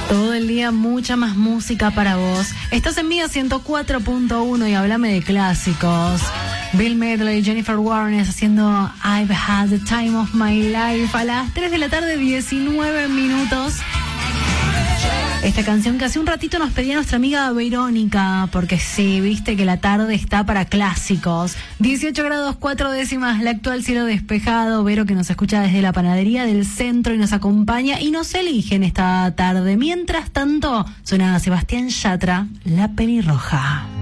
Todo el día mucha más música para vos. Estás en Mía 104.1 y háblame de clásicos. Bill Medley, Jennifer Warnes haciendo I've Had the Time of My Life a las 3 de la tarde, 19 minutos. Esta canción que hace un ratito nos pedía nuestra amiga Verónica, porque sí, viste que la tarde está para clásicos. 18 grados 4 décimas, la actual, cielo despejado. Vero, que nos escucha desde la panadería del centro y nos acompaña y nos elige en esta tarde. Mientras tanto, suena Sebastián Yatra, La Pelirroja.